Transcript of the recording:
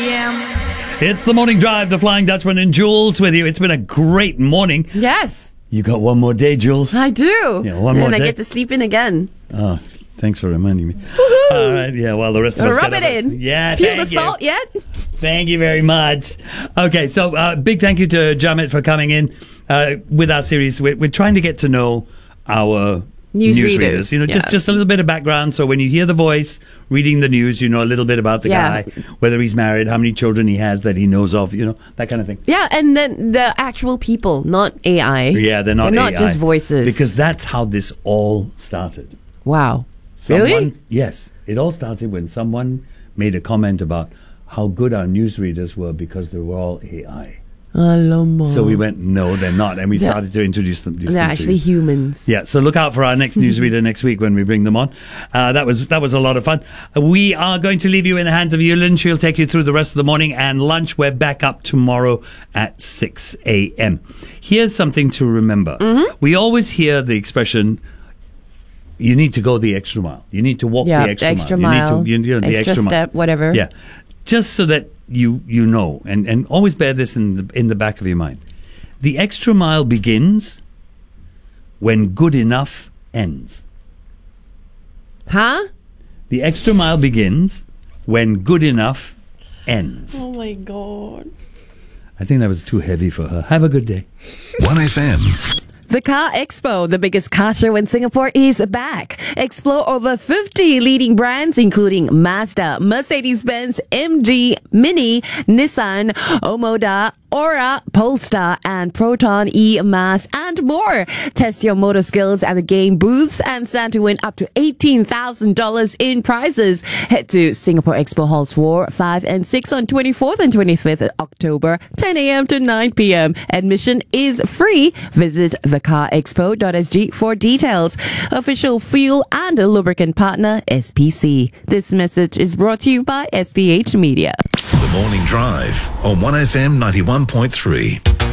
a.m. It's the Morning Drive, the Flying Dutchman and Jules with you. It's been a great morning. Yes. You got one more day, Jules? I do. Yeah, one more and day. I get to sleep in again. Oh, thanks for reminding me. Woohoo! All right, yeah, well, the rest of us Rub got it in. Yeah, Feel thank the you. salt yet? Thank you very much. Okay, so big thank you to Jamit for coming in with our series. We're trying to get to know our newsreaders. You know, just a little bit of background. So when you hear the voice reading the news, you know a little bit about the guy, whether he's married, how many children he has that he knows of, you know, that kind of thing. Yeah, and then the actual people, not AI. Yeah, they're not AI. just voices. Because that's how this all started. Wow. Really? Yes. It all started when someone made a comment about how good our newsreaders were because they were all AI. Alamak. So we went, no, they're not. And we started to introduce them. They're actually humans. Yeah, so look out for our next newsreader next week when we bring them on. That was a lot of fun. We are going to leave you in the hands of Yulin. She'll take you through the rest of the morning and lunch. We're back up tomorrow at 6 a.m. Here's something to remember. We always hear the expression, you need to go the extra mile. You need to walk the extra mile. You need to, the extra step, whatever. Yeah, just so that you know, and always bear this in the back of your mind. The extra mile begins when good enough ends. Huh? The extra mile begins when good enough ends. Oh my God. I think that was too heavy for her. Have a good day. 1FM. The Car Expo, the biggest car show in Singapore, is back. Explore over 50 leading brands, including Mazda, Mercedes-Benz, MG, Mini, Nissan, Omoda, Aura, Polestar, and Proton E-Mass, and more. Test your motor skills at the game booths and stand to win up to $18,000 in prizes. Head to Singapore Expo Halls 4, 5, and 6 on 24th and 25th October, 10 a.m. to 9 p.m. Admission is free. Visit thecarexpo.sg for details. Official fuel and lubricant partner, SPC. This message is brought to you by SPH Media. The Morning Drive on 1FM 91.3.